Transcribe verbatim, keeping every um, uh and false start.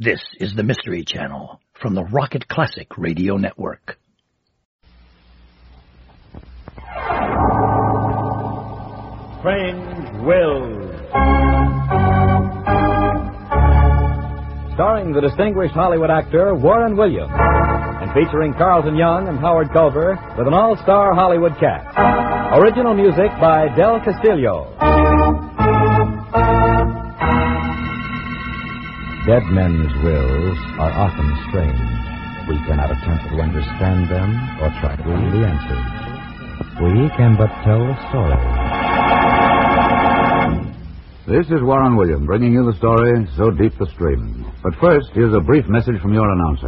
This is the Mystery Channel from the Rocket Classic Radio Network. Strange Will. Starring the distinguished Hollywood actor Warren Williams, and featuring Carlton Young and Howard Culver with an all-star Hollywood cast. Original music by Del Castillo. Dead men's wills are often strange. We cannot attempt to understand them or try to read the answers. We can but tell the story. This is Warren Williams bringing you the story, So Deep the Stream. But first, here's a brief message from your announcer.